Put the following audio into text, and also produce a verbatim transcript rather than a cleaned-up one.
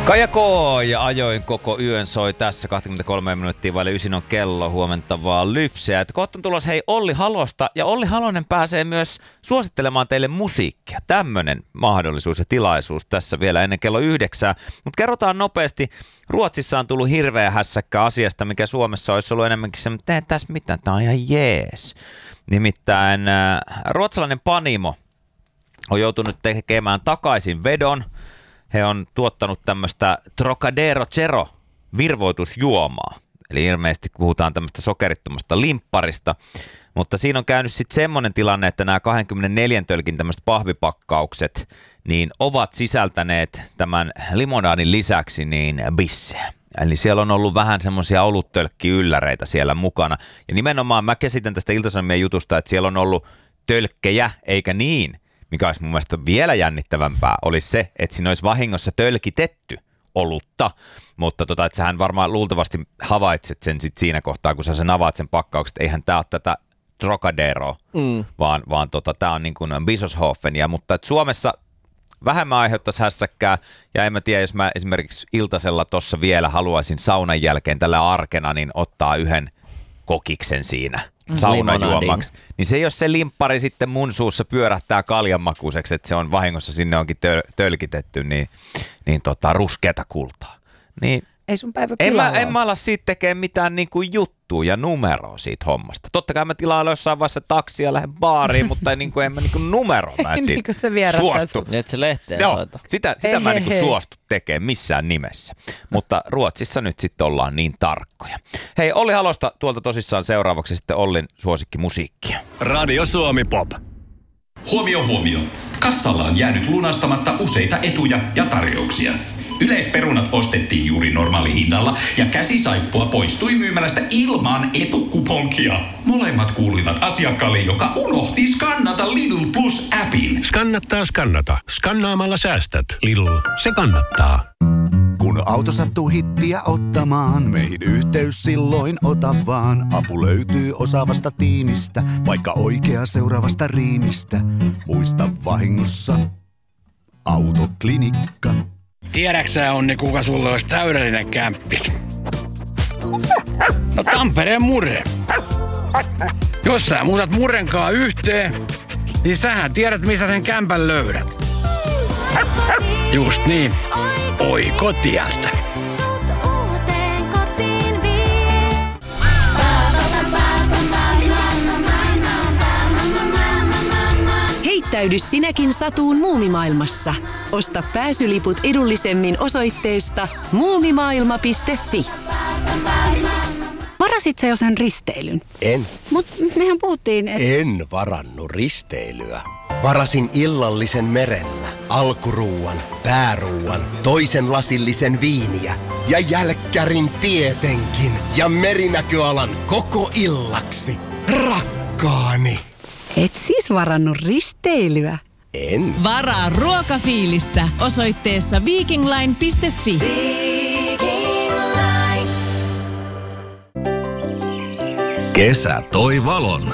Kaija K. ja ajoin koko yön soi tässä kaksikymmentäkolme minuuttia vaille ysin on kello, huomenta vaan lypseä. Että kohta on tulos hei Olli Halosta ja Olli Halonen pääsee myös suosittelemaan teille musiikkia. Tämmönen mahdollisuus ja tilaisuus tässä vielä ennen kello yhdeksää. Mutta kerrotaan nopeasti, Ruotsissa on tullut hirveä hässäkkä asiasta, mikä Suomessa olisi ollut enemmänkin se, että tehdään tässä mitään, tää on ihan jees. Nimittäin äh, ruotsalainen Panimo on joutunut tekemään takaisin vedon. He on tuottanut tämmöistä Trocadero Zero virvoitusjuomaa. Eli ilmeisesti puhutaan tämmöistä sokerittomasta limpparista. Mutta siinä on käynyt sitten semmoinen tilanne, että nämä kaksikymmentäneljä tölkin tämmöiset pahvipakkaukset niin ovat sisältäneet tämän limonadin lisäksi niin bissejä. Eli siellä on ollut vähän semmoisia oluttölkkiylläreitä siellä mukana. Ja nimenomaan mä käsitän tästä Ilta-Sanomien jutusta, että siellä on ollut tölkkejä eikä niin. Mikä olisi mun mielestä vielä jännittävämpää, olisi se, että siinä olisi vahingossa tölkitetty olutta, mutta tota, että sähän varmaan luultavasti havaitset sen sit siinä kohtaa, kun sä sen avaat sen pakkaukset, eihän tää ole tätä Trocaderoa, mm. vaan, vaan tota, tää on niin kuin Bischofshofen, mutta että Suomessa vähemmän aiheuttaisi hässäkkää, ja en mä tiedä, jos mä esimerkiksi iltasella tossa vielä haluaisin saunan jälkeen tällä arkena, niin ottaa yhden kokiksen siinä saunajuomaksi, niin se jos se limppari sitten mun suussa pyörähtää kaljanmakuiseksi, että se on vahingossa sinne onkin töl- tölkitetty, niin, niin tota, ruskeata kultaa. Niin ei sun päivä en mä, pilalla. en mä ala siitä tekemään mitään niinku juttua ja numeroa siitä hommasta. Totta kai mä tilaan jossain vaiheessa taksia ja lähden baariin, mutta niinku, en mä niinku numeroa mä en siitä suostu. Et se lehteen Joo, soita. sitä, sitä Hei, mä en hei, niinku hei. suostu tekemään missään nimessä. Mutta Ruotsissa nyt sitten ollaan niin tarkkoja. Hei, Olli Halosta tuolta tosissaan seuraavaksi sitten Ollin suosikkimusiikkia. Radio Suomi Pop. Huomio, huomio. Kassalla on jäänyt lunastamatta useita etuja ja tarjouksia. Yleisperunat ostettiin juuri normaalihinnalla ja käsisaippua poistui myymälästä ilman etukuponkia. Molemmat kuuluivat asiakkaalle, joka unohti skannata Lidl Plus-appin. Skannattaa skannata. Skannaamalla säästät. Lidl. Se kannattaa. Kun auto sattuu hittiä ottamaan, meihin yhteys silloin ota vaan. Apu löytyy osaavasta tiimistä, vaikka oikea seuraavasta riimistä. Muista vahingossa Autoklinikka. Tiedäksä Onni, kuka sulle olisi täydellinen kämppis? No Tampereen Murre. Jos sä muutat Murrenkaa yhteen, niin sähän tiedät, missä sen kämpän löydät. Just niin. Oi kotialta. Heittäydy sinäkin satuun muumimaailmassa. Osta pääsyliput edullisemmin osoitteesta muumimaailma piste fi. Varasit sä jo sen risteilyn? En. Mut mehän puhuttiin... Et... En varannut risteilyä. Varasin illallisen merellä, alkuruuan, pääruuan, toisen lasillisen viiniä ja jälkkärin tietenkin ja merinäköalan koko illaksi. Rakkaani! Et siis varannut risteilyä? En. Varaa ruokafiilistä osoitteessa vikingline piste fi. Kesä toi valon.